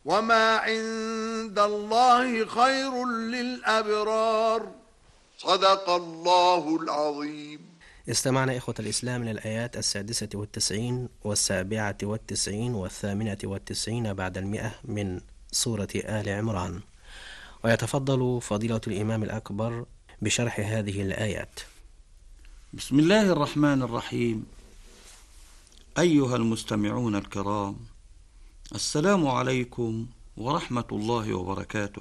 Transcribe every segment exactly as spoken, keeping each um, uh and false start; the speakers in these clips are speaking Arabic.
وما عند الله خير للأبرار. صدق الله العظيم. استمعنا إخوة الإسلام إلى الآيات السادسة والتسعين والسابعة والتسعين والثامنة والتسعين بعد المئة من سورة آل عمران، ويتفضل فضيلة الإمام الأكبر بشرح هذه الآيات. بسم الله الرحمن الرحيم. أيها المستمعون الكرام، السلام عليكم ورحمة الله وبركاته.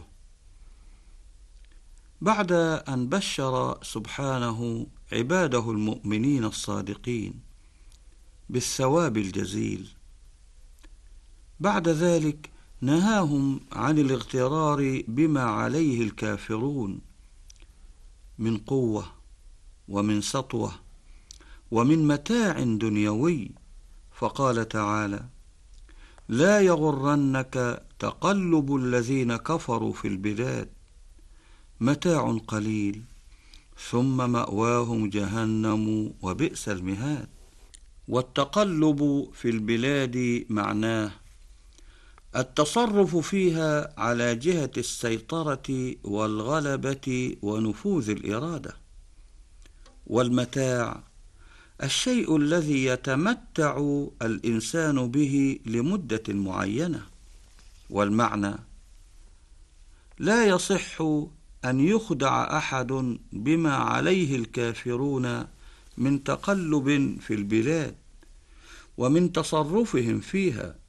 بعد أن بشر سبحانه عباده المؤمنين الصادقين بالثواب الجزيل، بعد ذلك نهاهم عن الاغترار بما عليه الكافرون من قوة ومن سطوة ومن متاع دنيوي، فقال تعالى: لا يغرنك تقلب الذين كفروا في البلاد، متاع قليل ثم مأواهم جهنم وبئس المهاد. والتقلب في البلاد معناه التصرف فيها على جهة السيطرة والغلبة ونفوذ الإرادة. والمتاع الشيء الذي يتمتع الإنسان به لمدة معينة. والمعنى: لا يصح أن يخدع أحد بما عليه الكافرون من تقلب في البلاد ومن تصرفهم فيها،